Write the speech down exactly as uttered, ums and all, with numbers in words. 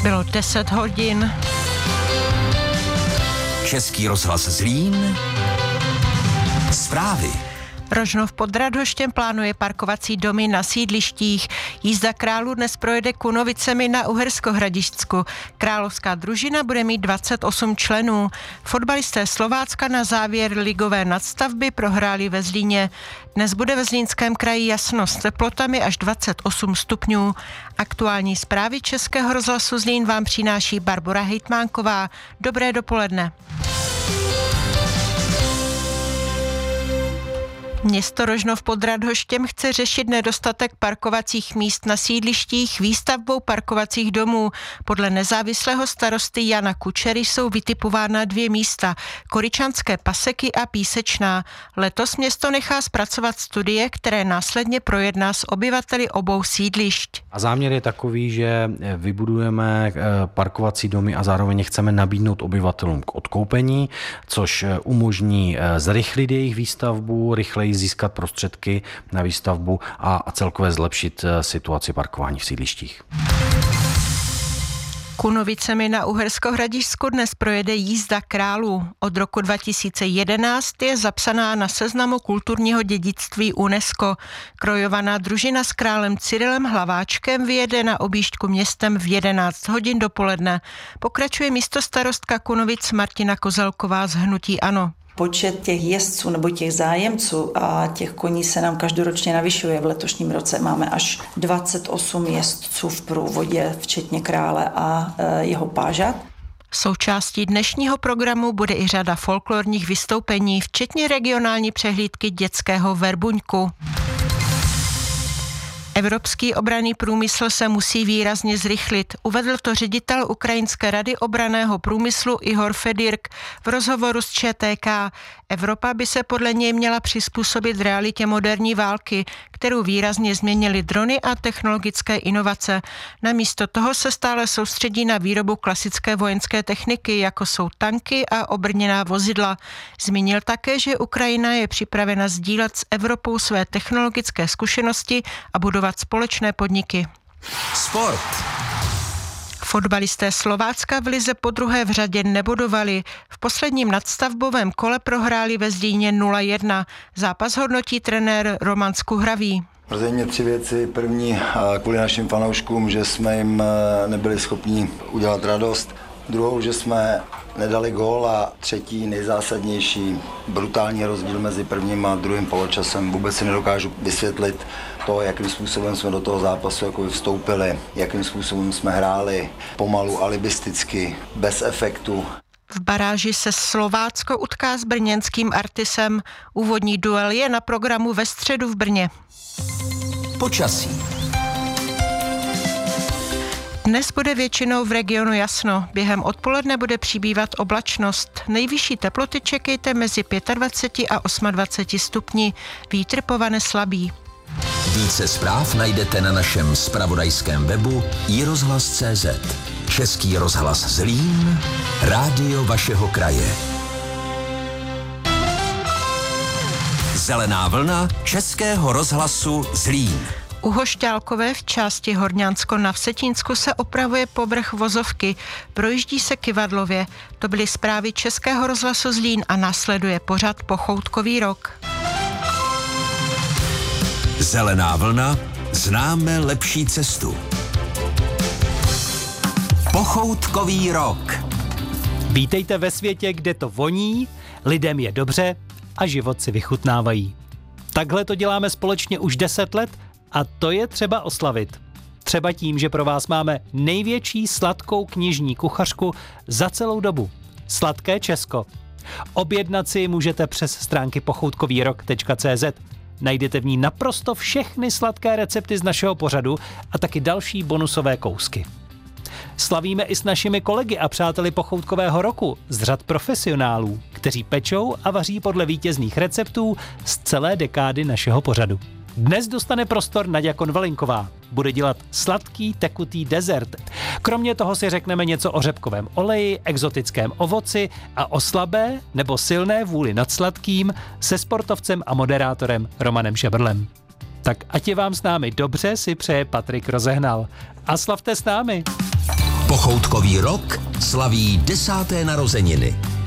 Bylo deset hodin. Český rozhlas Zlín. Zprávy. Rožnov pod Radhoštěm plánuje parkovací domy na sídlištích. Jízda králů dnes projede Kunovicemi na Uherskohradišťsku. Královská družina bude mít dvacet osm členů. Fotbalisté Slovácka na závěr ligové nadstavby prohráli ve Zlíně. Dnes bude ve Zlínském kraji jasno s teplotami až dvacet osm stupňů. Aktuální zprávy Českého rozhlasu Zlín vám přináší Barbora Hejtmánková. Dobré dopoledne. Město Rožnov pod Radhoštěm chce řešit nedostatek parkovacích míst na sídlištích výstavbou parkovacích domů. Podle nezávislého starosty Jana Kučery jsou vytipována dvě místa, Koryčanské paseky a Písečná. Letos město nechá zpracovat studie, které následně projedná s obyvateli obou sídlišť. A záměr je takový, že vybudujeme parkovací domy a zároveň chceme nabídnout obyvatelům k odkoupení, což umožní zrychlit jejich výstavbu, rychleji získat prostředky na výstavbu a, a celkově zlepšit situaci parkování v sídlištích. Kunovicemi na Uherskohradišťsku dnes projede jízda králů. Od roku dva tisíce jedenáct je zapsaná na seznamu kulturního dědictví UNESCO. Krojovaná družina s králem Cyrilem Hlaváčkem vyjede na objížďku městem v jedenáct hodin dopoledne. Pokračuje místostarostka Kunovic Martina Kozelková z hnutí ANO. Počet těch jezdců nebo těch zájemců a těch koní se nám každoročně navyšuje. V letošním roce máme až dvacet osm jezdců v průvodě, včetně krále a jeho pážat. Součástí dnešního programu bude i řada folklorních vystoupení, včetně regionální přehlídky dětského verbuňku. Evropský obranný průmysl se musí výrazně zrychlit, uvedl to ředitel Ukrajinské rady obranného průmyslu Ihor Fedyrk v rozhovoru s Č T K. Evropa by se podle něj měla přizpůsobit realitě moderní války, kterou výrazně změnily drony a technologické inovace. Namísto toho se stále soustředí na výrobu klasické vojenské techniky, jako jsou tanky a obrněná vozidla. Zmínil také, že Ukrajina je připravena sdílet s Evropou své technologické zkušenosti a budovat společné podniky. Sport. Fotbalisté Slovácka v lize podruhé v řadě nebodovali. V posledním nadstavbovém kole prohráli ve Zlíně nula jedna. Zápas hodnotí trenér Roman Skuhravý. Mrzí mě tři věci. První, kvůli našim fanouškům, že jsme jim nebyli schopni udělat radost. Druhou, že jsme nedali gól a třetí, nejzásadnější, brutální rozdíl mezi prvním a druhým poločasem. Vůbec si nedokážu vysvětlit to, jakým způsobem jsme do toho zápasu jako vstoupili, jakým způsobem jsme hráli, pomalu, alibisticky, bez efektu. V baráži se Slovácko utká s brněnským Artisem. Úvodní duel je na programu ve středu v Brně. Počasí. Dnes bude většinou v regionu jasno. Během odpoledne bude přibývat oblačnost. Nejvyšší teploty čekejte mezi dvacet pět a dvacet osm stupni. Vítr povane slabý. Více zpráv najdete na našem zpravodajském webu i rozhlas tečka cé zet. Český rozhlas Zlín, rádio vašeho kraje. Zelená vlna Českého rozhlasu Zlín. U Hošťálkové v části Horňansko na Vsetínsku se opravuje povrch vozovky. Projíždí se kyvadlově. To byly zprávy Českého rozhlasu Zlín a následuje pořad Pochoutkový rok. Zelená vlna, známe lepší cestu. Pochoutkový rok. Vítejte ve světě, kde to voní, lidem je dobře a život si vychutnávají. Takhle to děláme společně už deset let a to je třeba oslavit. Třeba tím, že pro vás máme největší sladkou knižní kuchařku za celou dobu. Sladké Česko. Objednat si můžete přes stránky pochoutkový rok tečka cé zet. Najdete v ní naprosto všechny sladké recepty z našeho pořadu a taky další bonusové kousky. Slavíme i s našimi kolegy a přáteli Pochoutkového roku z řad profesionálů, kteří pečou a vaří podle vítězných receptů z celé dekády našeho pořadu. Dnes dostane prostor Naďa Konvalinková. Bude dělat sladký tekutý dezert. Kromě toho si řekneme něco o řepkovém oleji, exotickém ovoci a o slabé nebo silné vůli nad sladkým se sportovcem a moderátorem Romanem Šebrlem. Tak ať je vám s námi dobře, si přeje Patrik Rozehnal. A slavte s námi! Pochoutkový rok slaví desáté narozeniny.